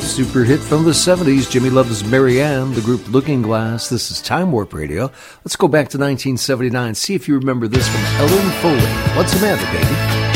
super hit from the 70s. Jimmy Love's Mary Ann, the group Looking Glass. This is Time Warp Radio. Let's go back to 1979. See if you remember this from Ellen Foley. What's the matter, baby?